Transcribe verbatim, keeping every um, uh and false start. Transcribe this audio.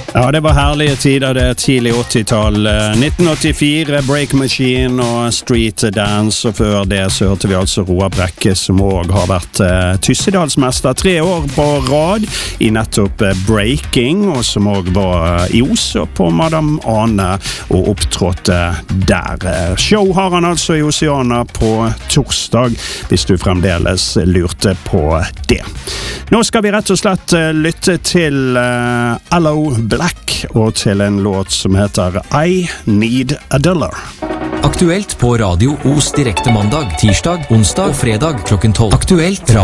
Ja, det var herlige tider, det tidlig åttitall. nitten åttifire, Break Machine og Street Dance, og før det så hørte vi altså Roar Brekke, som også har vært eh, Tyssedalsmester tre år på rad i nettopp eh, breaking, og som også var eh, i Oslo på Madame Ane og opptrådte der. Show har han altså i Oceana på torsdag, hvis du fremdeles lurte på det. Nå skal vi rett og slett eh, lytte til eh, L O Black og til en låt som heter I Need a Dollar. Aktuelt på Radio Os direkte mandag, tirsdag, onsdag og fredag klokken tolv. Aktuelt